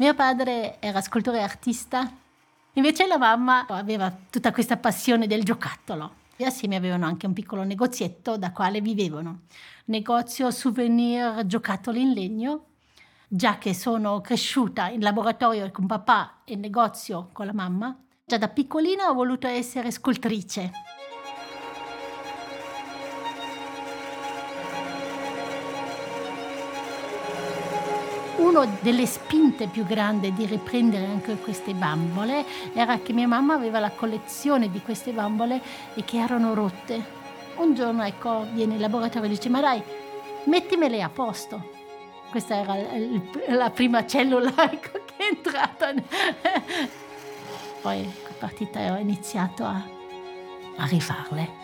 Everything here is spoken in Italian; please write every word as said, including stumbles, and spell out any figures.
Mio padre era scultore e artista, invece la mamma aveva tutta questa passione del giocattolo. E assieme avevano anche un piccolo negozietto da quale vivevano. Negozio souvenir giocattoli in legno. Già che sono cresciuta in laboratorio con papà e in negozio con la mamma, già da piccolina ho voluto essere scultrice. Una delle spinte più grandi di riprendere anche queste bambole era che mia mamma aveva la collezione di queste bambole e che erano rotte. Un giorno, ecco, viene in laboratorio e dice: ma dai, mettimele a posto. Questa era la prima cellula, ecco, che è entrata. Poi, a partita, ho iniziato a, a rifarle.